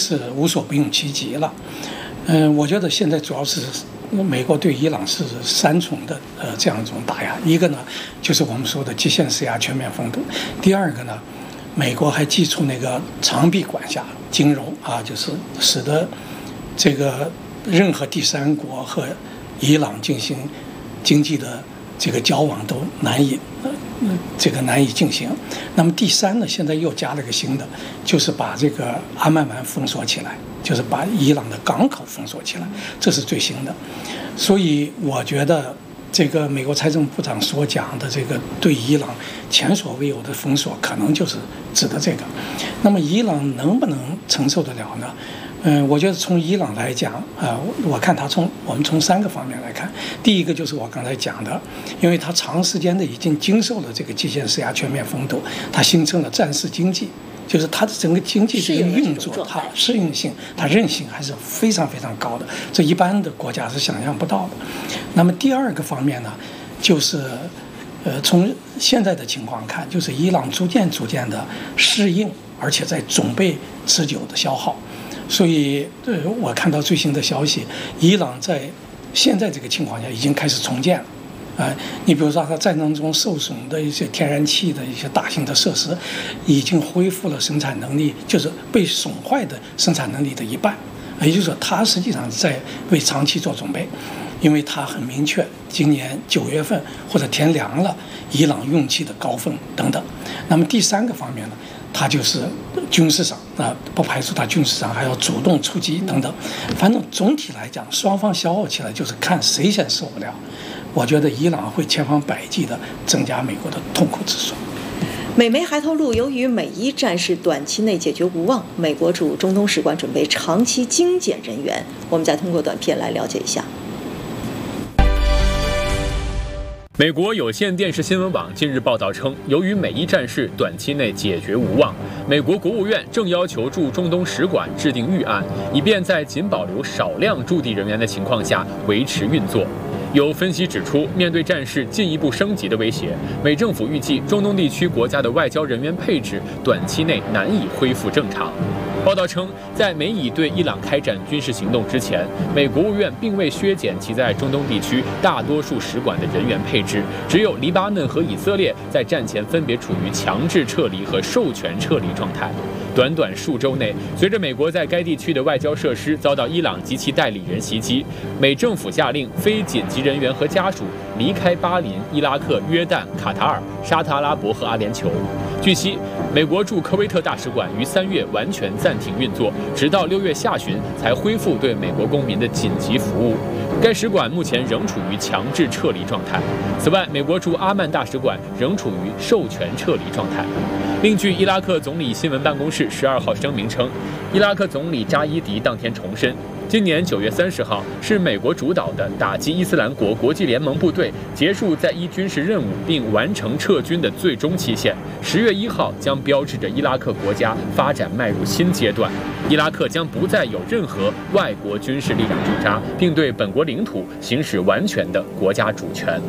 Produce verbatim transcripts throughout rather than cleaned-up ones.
是无所不用其极了。嗯、呃，我觉得现在主要是美国对伊朗是三重的呃这样一种打压，一个呢就是我们说的极限施压、全面封堵，第二个呢，美国还祭出那个长臂管辖金融啊，就是使得这个任何第三国和伊朗进行经济的这个交往都难以呃这个难以进行。那么第三呢，现在又加了个新的，就是把这个阿曼湾封锁起来，就是把伊朗的港口封锁起来，这是最新的。所以我觉得这个美国财政部长所讲的这个对伊朗前所未有的封锁，可能就是指的这个。那么伊朗能不能承受得了呢？嗯，我觉得从伊朗来讲，啊、呃，我看他从我们从三个方面来看。第一个就是我刚才讲的，因为他长时间的已经经受了这个极限施压、全面封堵，它形成了战时经济，就是它的整个经济这个运作，它适应性、它韧性还是非常非常高的，这一般的国家是想象不到的。那么第二个方面呢，就是呃，从现在的情况看，就是伊朗逐渐逐渐的适应，而且在准备持久的消耗。所以，呃，我看到最新的消息，伊朗在现在这个情况下已经开始重建了，啊、呃，你比如说它战争中受损的一些天然气的一些大型的设施，已经恢复了生产能力，就是被损坏的生产能力的一半，也就是说，它实际上在为长期做准备，因为它很明确，今年九月份或者天凉了，伊朗用气的高峰等等。那么第三个方面呢？它就是军事上啊，不排除它军事上还要主动出击等等。反正总体来讲，双方消耗起来就是看谁先受不了。我觉得伊朗会千方百计地增加美国的痛苦之处。 美媒还透露，由于美伊战事短期内解决无望，美国驻中东使馆准备长期精简人员。我们再通过短片来了解一下。 美国有线电视新闻网近日报道称，由于美伊战事短期内解决无望，美国国务院正要求驻中东使馆制定预案，以便在仅保留少量驻地人员的情况下维持运作。有分析指出，面对战事进一步升级的威胁，美政府预计中东地区国家的外交人员配置短期内难以恢复正常。报道称，在美以对伊朗开展军事行动之前，美国务院并未削减其在中东地区大多数使馆的人员配置，只有黎巴嫩和以色列在战前分别处于强制撤离和授权撤离状态。短短数周内，随着美国在该地区的外交设施遭到伊朗及其代理人袭击，美政府下令非紧急人员和家属离开巴林、伊拉克、约旦、卡塔尔、沙特阿拉伯和阿联酋。据悉，美国驻科威特大使馆于三月完全暂停运作，直到六月下旬才恢复对美国公民的紧急服务。该使馆目前仍处于强制撤离状态。此外，美国驻阿曼大使馆仍处于授权撤离状态。另据伊拉克总理新闻办公室十二号声明称，伊拉克总理扎伊迪当天重申，今年九月三十号是美国主导的打击伊斯兰国国际联盟部队结束在伊军事任务并完成撤军的最终期限。十月一号将标志着伊拉克国家发展迈入新阶段，伊拉克将不再有任何外国军事力量驻扎，并对本国领土行使完全的国家主权。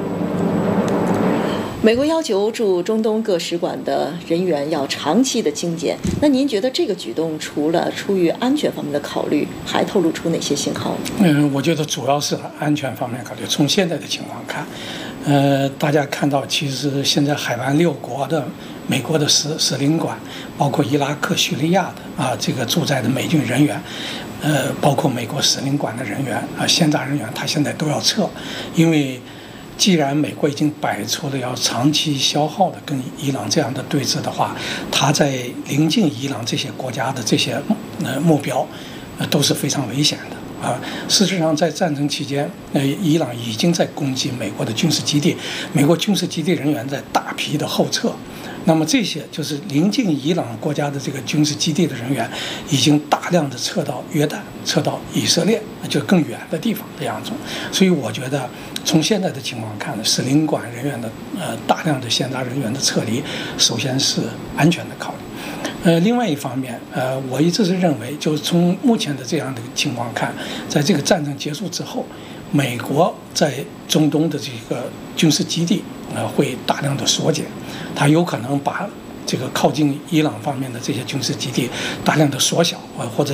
美国要求驻中东各使馆的人员要长期的精简，那您觉得这个举动除了出于安全方面的考虑，还透露出哪些信号？ 嗯，我觉得主要是安全方面考虑。从现在的情况看，呃，大家看到其实现在海湾六国的美国的使使领馆，包括伊拉克、叙利亚的啊这个驻在的美军人员，呃，包括美国使领馆的人员啊现扎人员，他现在都要撤，因为既然美国已经摆出了要长期消耗的跟伊朗这样的对峙的话，他在临近伊朗这些国家的这些呃目标，呃都是非常危险的啊。事实上，在战争期间，呃，伊朗已经在攻击美国的军事基地，美国军事基地人员在大批的后撤。那么这些就是临近伊朗国家的这个军事基地的人员，已经大量的撤到约旦、撤到以色列，就更远的地方这样子。所以我觉得，从现在的情况看呢，使领馆人员的呃大量的现扎人员的撤离，首先是安全的考虑。呃，另外一方面，呃，我一直是认为，就是从目前的这样的情况看，在这个战争结束之后，美国在中东的这个军事基地，呃，会大量的缩减，它有可能把这个靠近伊朗方面的这些军事基地大量的缩小，呃，或者